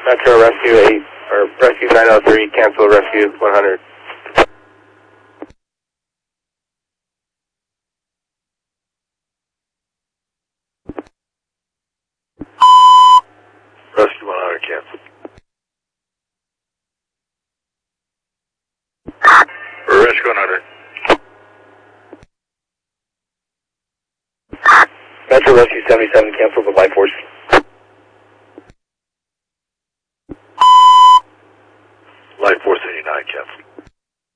Metro Rescue 8, or Rescue 903, cancel Rescue 100. Rescue 100, cancel. Rescue 100. Metro Rescue 77, cancel the life force. Life force 89, cancel.